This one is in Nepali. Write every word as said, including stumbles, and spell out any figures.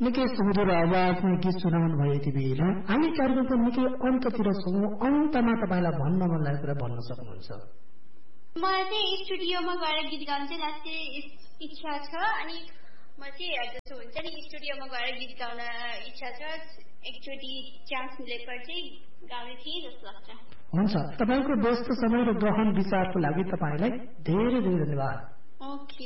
निकै सुमधुर आवाजमा गीत सुनाउनु भयो यति बेला। हामी कार्यक्रमको निकै अन्ततिर छौँ। अन्तमा तपाईँलाई भन्न मन लागेको कुरा भन्न सक्नुहुन्छ? मलाई चाहिँ स्टुडियोमा गएर गीत गाउनु चाहिँ लास्टै इच्छा छ। अनि म चाहिँ जस्तो हुन्छ नि स्टुडियोमा गएर गीत गाउन इच्छा छ। एकचोटि चान्स मिलेपछि चाहिँ गाउने थिएँ जस्तो लाग्छ। हुन्छ, तपाईँको व्यस्त समय र गहन विचारको लागि तपाईँलाई धेरै धेरै धन्यवाद। ओके।